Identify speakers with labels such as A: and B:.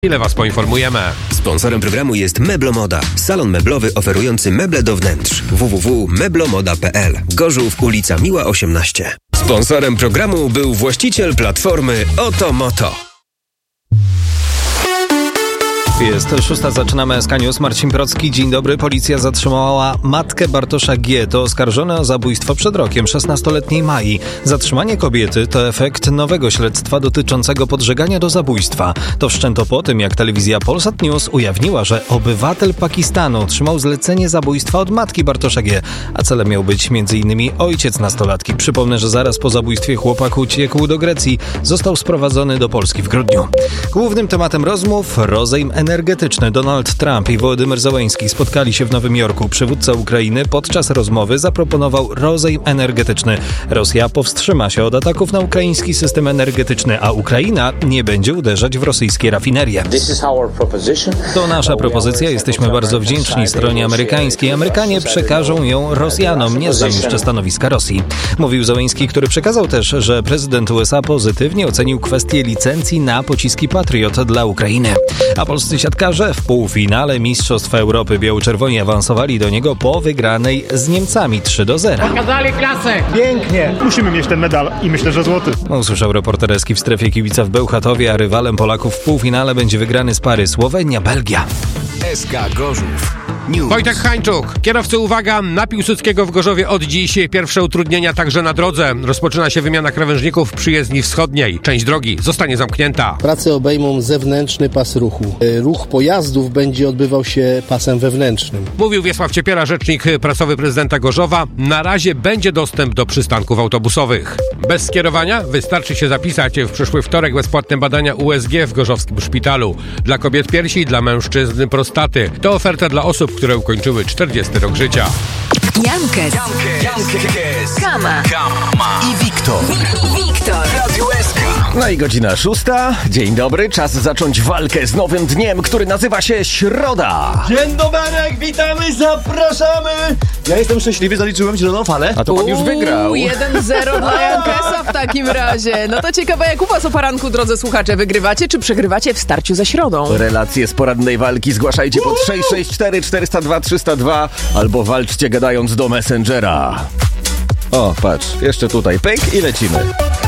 A: Ile was poinformujemy?
B: Sponsorem programu jest Meblomoda, salon meblowy oferujący meble do wnętrz. www.meblomoda.pl. Gorzów, ulica Miła 18. Sponsorem programu był właściciel platformy Otomoto.
C: Jest 6, zaczynamy SK News. Marcin Procki, dzień dobry. Policja zatrzymała matkę Bartosza G. To oskarżony o zabójstwo przed rokiem 16-letniej Mai. Zatrzymanie kobiety to efekt nowego śledztwa dotyczącego podżegania do zabójstwa. To wszczęto po tym, jak telewizja Polsat News ujawniła, że obywatel Pakistanu otrzymał zlecenie zabójstwa od matki Bartosza G., a celem miał być m.in. ojciec nastolatki. Przypomnę, że zaraz po zabójstwie chłopak uciekł do Grecji. Został sprowadzony do Polski w grudniu. Głównym tematem rozmów rozejm energetyczny. Donald Trump i Wołodymyr Zełenski spotkali się w Nowym Jorku. Przywódca Ukrainy podczas rozmowy zaproponował rozejm energetyczny. Rosja powstrzyma się od ataków na ukraiński system energetyczny, a Ukraina nie będzie uderzać w rosyjskie rafinerie. To nasza propozycja. Jesteśmy bardzo wdzięczni stronie amerykańskiej. Amerykanie przekażą ją Rosjanom. Nie znam jeszcze stanowiska Rosji. Mówił Zełenski, który przekazał też, że prezydent USA pozytywnie ocenił kwestię licencji na pociski Patriot dla Ukrainy. A polscy siatkarze w półfinale Mistrzostw Europy biało-czerwoni awansowali do niego po wygranej z Niemcami 3-0.
D: Pokazali klasę!
E: Pięknie! Musimy mieć ten medal i myślę, że złoty.
C: Usłyszał reporter Eski w strefie kibica w Bełchatowie, a rywalem Polaków w półfinale będzie wygrany z pary Słowenia-Belgia.
B: SK Gorzów News.
A: Wojtek Hańczuk. Kierowcy, uwaga, na Piłsudskiego w Gorzowie od dziś pierwsze utrudnienia także na drodze. Rozpoczyna się wymiana krawężników przy jezdni wschodniej. Część drogi zostanie zamknięta.
F: Prace obejmą zewnętrzny pas ruchu. Ruch pojazdów będzie odbywał się pasem wewnętrznym.
A: Mówił Wiesław Ciepiela, rzecznik prasowy prezydenta Gorzowa. Na razie będzie dostęp do przystanków autobusowych. Bez skierowania wystarczy się zapisać w przyszły wtorek bezpłatne badania USG w gorzowskim szpitalu. Dla kobiet piersi, dla mężczyzn prostaty. To oferta dla osób, które ukończyły 40 rok życia.
G: Jankes, Kama
H: i Wiktor.
G: Radio SK.
H: No i godzina 6. Dzień dobry, czas zacząć walkę z nowym dniem, który nazywa się Środa.
E: Dzień dobry, witamy, zapraszamy! Ja jestem szczęśliwy, zaliczyłem zieloną falę.
H: A to pan już wygrał.
I: 1-0 dla Jankesa w takim razie. No to ciekawe, jak u was o poranku, drodzy słuchacze, wygrywacie czy przegrywacie w starciu ze Środą?
H: Relacje z porannej walki zgłaszajcie pod 664 402 302 albo walczcie gadając do Messengera. O, patrz, jeszcze tutaj pyk i lecimy.